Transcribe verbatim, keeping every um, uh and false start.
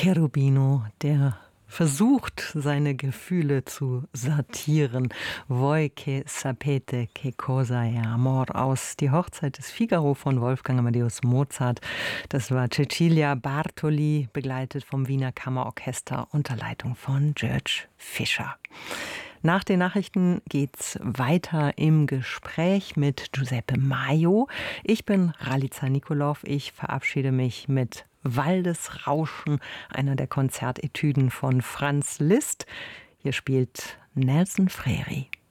Cherubino, der versucht, seine Gefühle zu sortieren. Voi che sapete che cosa è amor aus Die Hochzeit des Figaro von Wolfgang Amadeus Mozart. Das war Cecilia Bartoli, begleitet vom Wiener Kammerorchester unter Leitung von George Fischer. Nach den Nachrichten geht's weiter im Gespräch mit Giuseppe Maio. Ich bin Ralica Nikolov. Ich verabschiede mich mit Waldesrauschen, einer der Konzertetüden von Franz Liszt. Hier spielt Nelson Freire.